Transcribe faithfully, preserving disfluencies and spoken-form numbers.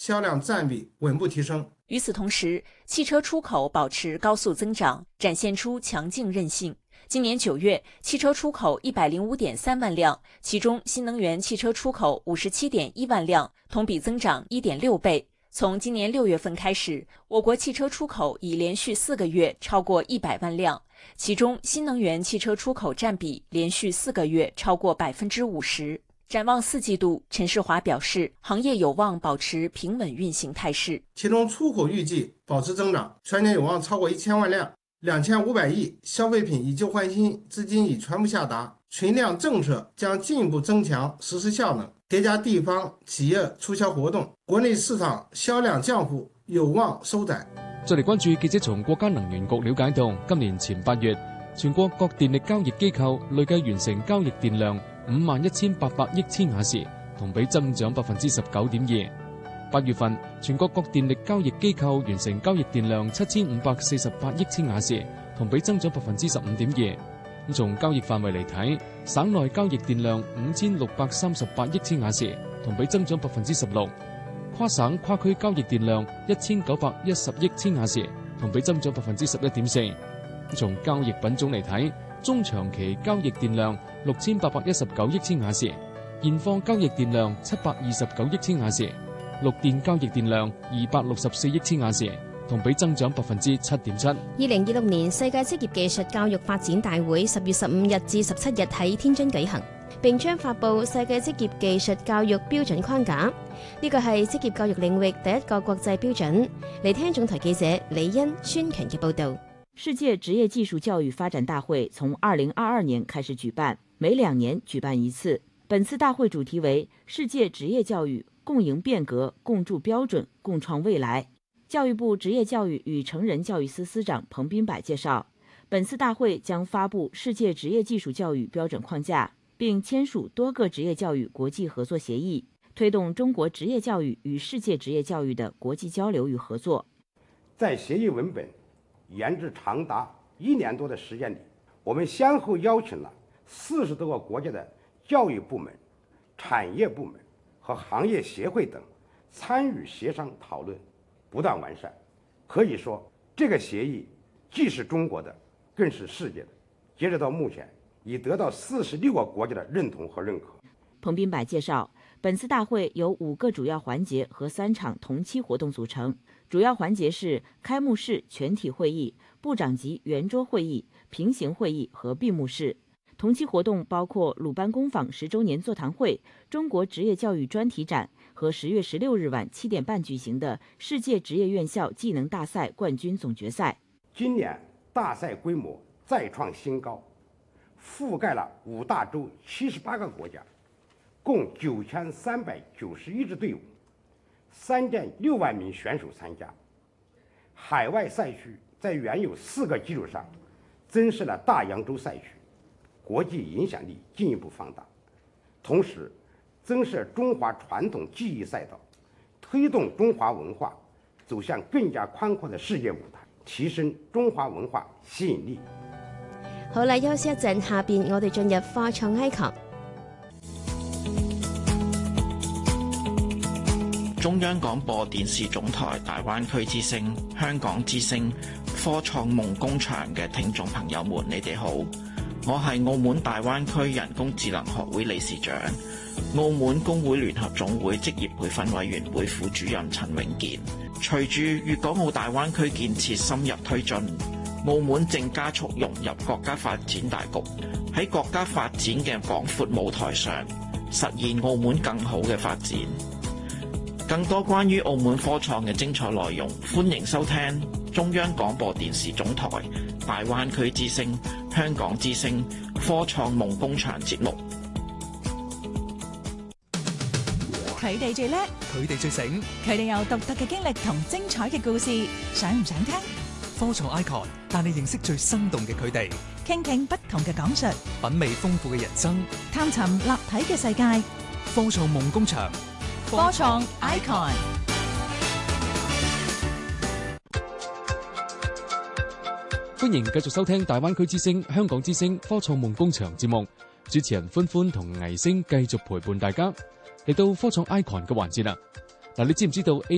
销量占比稳步提升。 与此同时，汽车出口保持高速增长，展现出强劲韧性。今年九月，汽车出口一百零五点三万辆，其中新能源汽车出口五十七点一万辆，同比增长一点六倍。从今年六月份开始，我国汽车出口已连续四个月超过一百万辆，其中新能源汽车出口占比连续四个月超过百分之五十。展望四季度，陈世华表示，行业有望保持平稳运行态势。 其中出口预计保持增长，全年有望超过一千万辆，两千五百亿消费品以旧换新，资金已全部下达，存量政策将进一步增强实施效能，叠加地方企业促销活动，国内市场销量降幅有望收窄。 再嚟關注記者從國家能源局了解到，今年前八月，全國各電力交易機構累計完成交易電量五萬一千八百億千瓦時，同比增長百分之十九點二。八月份，全國各電力交易機構完成交易電量七千五百四十八億千瓦時，同比增長百分之十五點二。咁從交易範圍嚟睇，省內交易電量五千六百三十八億千瓦時，同比增長百分之十六；跨省跨區交易電量一千九百一十億千瓦時，同比增長百分之十一點四。從交易品種嚟睇，中長期交易電量六千八百一十九億千瓦時，現貨交易電量七百二十九億千瓦時，綠電交易電量二百六十四億千瓦時，同比增長百分之七點七。 二零二六年世界職業技術教育發展大會十月十五日至十七日喺天津舉行，並將發布世界職業技術教育標準框架。呢個係職業教育領域第一個國際標準。嚟聽總台記者李欣、孫強嘅報導。 世界職業技術教育發展大會從二零二二年開始舉辦，每兩年舉辦一次。本次大會主題為世界職業教育共贏變革，共築標準，共創未來。教育部職業教育與成人教育司司長彭斌柏介紹，本次大會將發布世界職業技術教育標準框架，並簽署多個職業教育國際合作協議，推動中國職業教育與世界職業教育的國際交流與合作。 在協議文本研制長達一年多的時間裡，我們先後邀請了四十多個國家的教育部門、產業部門和行業協會等參與協商討論，不斷完善。可以說，這個協議既是中國的，更是世界的。截止到目前，已得到四十六個國家的認同和認可。 彭斌柏介紹，本次大會由五個主要環節和三場同期活動組成。主要環節是開幕式全體會議、部長級圓桌會議、平行會議和閉幕式。同期活動包括魯班工坊十週年座談會、中國職業教育專題展和十月十六日晚七點半舉行的世界職業院校技能大賽冠軍總決賽。 今年大賽規模再創新高，覆蓋了五大洲七十八個國家，共九千三百九十一支隊伍，三點六萬名選手參加。海外賽區在原有四個基礎上增設了大洋洲賽區，國際影響力進一步放大。同時增設中華傳統技藝賽道，推動中華文化走向更加寬闊的世界舞台，提升中華文化吸引力。 好啦，休息一陣，下邊我哋進入科創 icon。 中央廣播電視總台大灣區之聲、香港之聲、科創夢工場嘅聽眾朋友們，你哋好，我係澳門大灣區人工智能學會理事長、澳門工會聯合總會職業培訓委員會副主任陳永健。隨住粵港澳大灣區建設深入推進，澳門正加速融入國家發展大局，喺國家發展嘅廣闊舞台上，實現澳門更好嘅發展。更多關於澳門科創嘅精彩內容，歡迎收聽中央廣播電視總台大灣區之聲、香港之聲科創夢工場節目。 佢哋最叻， 佢哋最醒， 佢哋有獨特嘅經歷同精彩嘅故事，想唔想聽？ 科創 icon 帶你認識最生動嘅佢哋， 傾聽不同嘅講述， 品味豐富嘅人生， 探尋立體嘅世界。 科創夢工場， 科創 icon。 歡迎繼續收聽大灣區之聲、香港之聲科創夢工場節目，主持人歡歡同倪星繼續陪伴大家嚟到科創 icon 嘅環節啦。嗱，你知唔知道 A